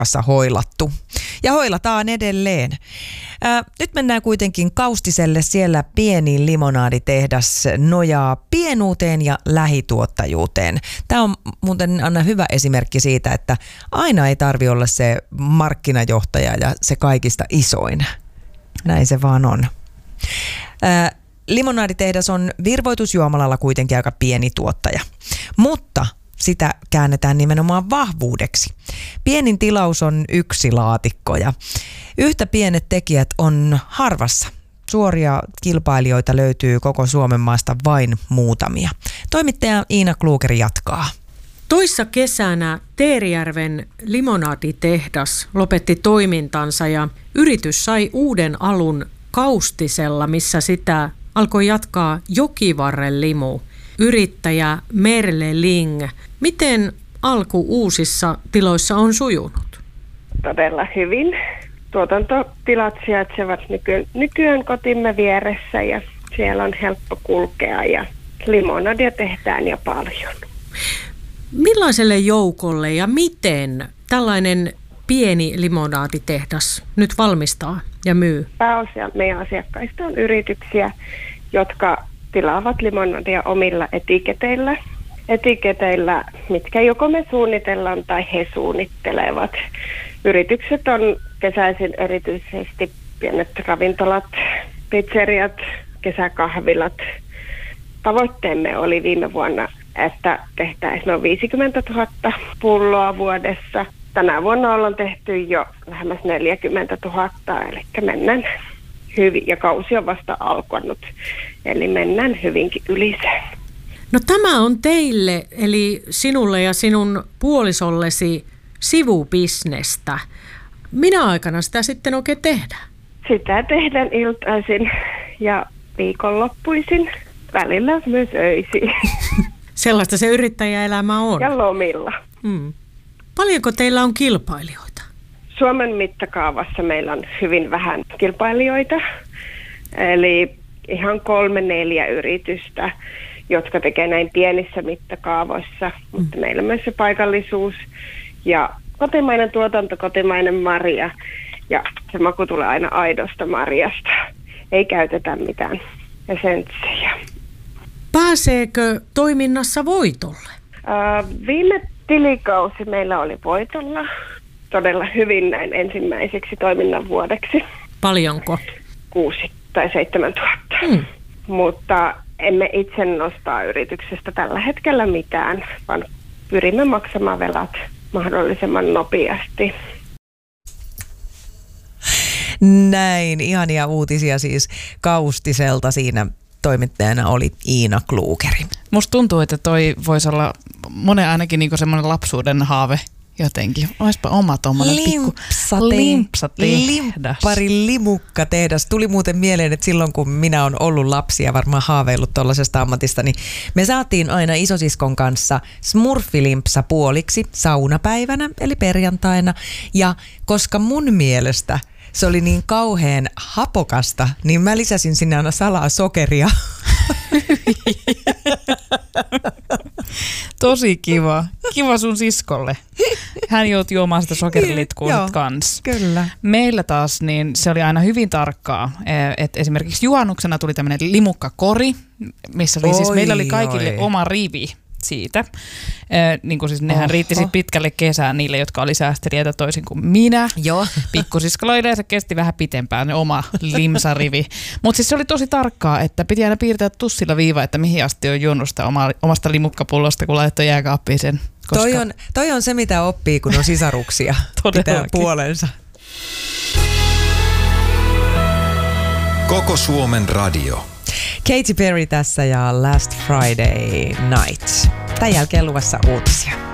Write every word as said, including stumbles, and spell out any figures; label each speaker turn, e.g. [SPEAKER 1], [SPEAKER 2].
[SPEAKER 1] kanssa hoilattu. Ja hoilataan edelleen. Ää, nyt mennään kuitenkin Kaustiselle. Siellä pieni limonaaditehdas nojaa pienuuteen ja lähituottajuuteen. Tämä on muuten Anna hyvä esimerkki siitä, että aina ei tarvitse olla se markkinajohtaja ja se kaikista isoin. Näin se vaan on. Ää, limonaaditehdas on virvoitusjuomalalla kuitenkin aika pieni tuottaja, mutta sitä käännetään nimenomaan vahvuudeksi. Pienin tilaus on yksi laatikko ja yhtä pienet tekijät on harvassa. Suoria kilpailijoita löytyy koko Suomen maasta vain muutamia. Toimittaja Iina Kluukeri jatkaa.
[SPEAKER 2] Toissa kesänä Teerijärven limonaaditehdas lopetti toimintansa ja yritys sai uuden alun Kaustisella, missä sitä alkoi jatkaa Jokivarren limu. Yrittäjä Merle Ling. Miten alku uusissa tiloissa on sujunut?
[SPEAKER 3] Todella hyvin. Tuotantotilat sijaitsevat nyky- nykyään kotimme vieressä ja siellä on helppo kulkea ja limonadia tehdään jo paljon.
[SPEAKER 2] Millaiselle joukolle ja miten tällainen pieni limonaaditehdas nyt valmistaa ja myy?
[SPEAKER 3] Pääosa meidän asiakkaista on yrityksiä, jotka tilaavat limonadia omilla etiketeillä. Etiketeillä, mitkä joko me suunnitellaan tai he suunnittelevat. Yritykset on kesäisin erityisesti pienet ravintolat, pizzeriat, kesäkahvilat. Tavoitteemme oli viime vuonna, että tehtäisiin noin viisikymmentätuhatta pulloa vuodessa. Tänä vuonna ollaan tehty jo lähemmäs neljäkymmentätuhatta, eli mennään hyvin, ja kausi on vasta alkanut, eli mennään hyvinkin yli sen.
[SPEAKER 2] No tämä on teille, eli sinulle ja sinun puolisollesi sivubisnestä. Minä aikana sitä sitten oikein tehdään?
[SPEAKER 3] Sitä tehdään iltaisin ja viikonloppuisin, välillä myös öisin.
[SPEAKER 2] Sellaista se yrittäjäelämä on.
[SPEAKER 3] Ja lomilla.
[SPEAKER 2] Hmm. Paljonko teillä on kilpailijoita?
[SPEAKER 3] Suomen mittakaavassa meillä on hyvin vähän kilpailijoita, eli ihan kolme neljä yritystä, jotka tekee näin pienissä mittakaavoissa, mutta mm. meillä on myös se paikallisuus ja kotimainen tuotanto, kotimainen marja ja se maku tulee aina aidosta marjasta. Ei käytetä mitään esenssejä.
[SPEAKER 2] Pääseekö toiminnassa voitolle?
[SPEAKER 3] Äh, viime tilikausi meillä oli voitolla todella hyvin näin ensimmäiseksi toiminnan vuodeksi.
[SPEAKER 2] Paljonko?
[SPEAKER 3] Kuusi tai seitsemän tuhatta. Mm. Mutta emme itse nostaa yrityksestä tällä hetkellä mitään, vaan pyrimme maksamaan velat mahdollisimman nopeasti.
[SPEAKER 1] Näin, ihania uutisia siis Kaustiselta. Siinä toimittajana oli Iina Kluukeri.
[SPEAKER 4] Musta tuntuu, että toi voisi olla monen ainakin niinku semmoinen lapsuuden haave jotenkin. Oispa oma tommoinen pikku limpsatehdas.
[SPEAKER 1] Limppari limukkatehdas. Tuli muuten mieleen, että silloin kun minä olen ollut lapsi ja varmaan haaveillut tuollaisesta ammatista, niin me saatiin aina isosiskon kanssa smurfilimpsa puoliksi saunapäivänä, eli perjantaina. Ja koska mun mielestä se oli niin kauhean hapokasta, niin mä lisäsin sinne aina salaa sokeria.
[SPEAKER 4] Tosi kiva. Kiva sun siskolle. Hän joutui juomaan sitä sokerilitkua nyt kans.
[SPEAKER 1] Kyllä.
[SPEAKER 4] Meillä taas niin se oli aina hyvin tarkkaa, että esimerkiksi juhannuksena tuli tämmöinen limukkakori, missä oli oi, siis meillä oli kaikille oi. oma rivi siitä. Eh, niin kuin siis nehän Oho. riitti sit pitkälle kesään niille, jotka oli säästelijöitä toisin kuin minä.
[SPEAKER 1] Joo.
[SPEAKER 4] Pikkusiskolla yleensä kesti vähän pitempään ne oma limsarivi. Mutta siis se oli tosi tarkkaa, että piti aina piirtää tussilla viiva, että mihin asti on juonut sitä oma, omasta limukkapullosta, kun laittoi jääkaappiin sen. Koska...
[SPEAKER 1] Toi, on, toi on se, mitä oppii, kun on sisaruksia. Pitää puolensa.
[SPEAKER 5] Koko Suomen radio.
[SPEAKER 1] Katy Perry tässä ja Last Friday Night. Tämän jälkeen luvassa uutisia.